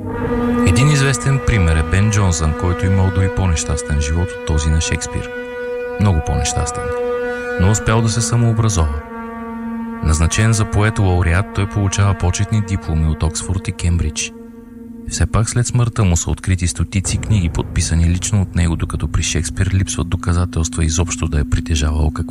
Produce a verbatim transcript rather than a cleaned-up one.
Един известен пример е Бен Джонсън, който имал дори по-нещастен живот от този на Шекспир. Много по-нещастен, но успял да се самообразова. Назначен за поет-лауреат, той получава почетни дипломи от Оксфорд и Кембридж. Все пак след смъртта му са открити стотици книги, подписани лично от него, докато при Шекспир липсват доказателства изобщо да е притежавал каква